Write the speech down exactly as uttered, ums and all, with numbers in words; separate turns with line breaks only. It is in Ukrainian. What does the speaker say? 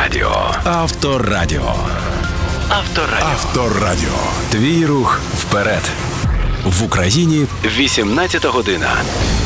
Авторадіо. Авторадіо. Авторадіо. Авторадіо. Твій рух вперед. В Україні вісімнадцята година.